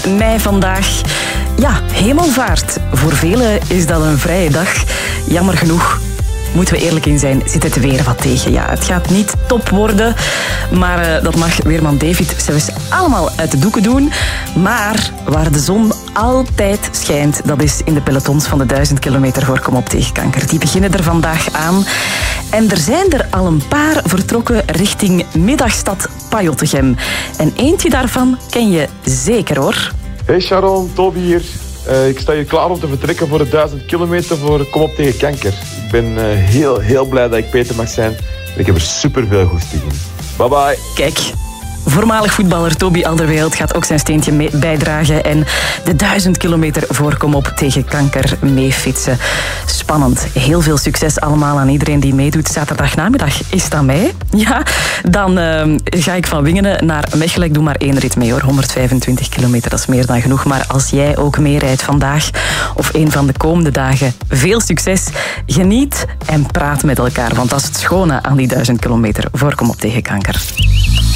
mei vandaag. Ja, hemelvaart. Voor velen is dat een vrije dag. Jammer genoeg, moeten we eerlijk in zijn, zit het weer wat tegen. Ja, het gaat niet top worden, maar dat mag weerman David zelfs allemaal uit de doeken doen. Maar waar de zon altijd schijnt, dat is in de pelotons van de 1000 kilometer voor Kom op tegen kanker. Die beginnen er vandaag aan. En er zijn er al een paar vertrokken richting middagstad Pajottegem. En eentje daarvan ken je zeker, hoor. Hey Sharon, Toby hier. Ik sta hier klaar om te vertrekken voor de 1000 kilometer voor Kom op tegen kanker. Ik ben heel blij dat ik Peter mag zijn. Ik heb er superveel goesting in. Bye bye. Kijk, voormalig voetballer Toby Alderweireld gaat ook zijn steentje bijdragen en de 1000 kilometer voor Kom op tegen kanker meefietsen. Spannend. Heel veel succes allemaal aan iedereen die meedoet. Zaterdagnamiddag is dat mij. Ja, dan ga ik van Wingenen naar Mechelen. Ik doe maar 1 rit mee, hoor. 125 kilometer, dat is meer dan genoeg. Maar als jij ook meerijdt vandaag of een van de komende dagen, veel succes. Geniet en praat met elkaar, want dat is het schone aan die 1000 kilometer voor Kom op tegen kanker.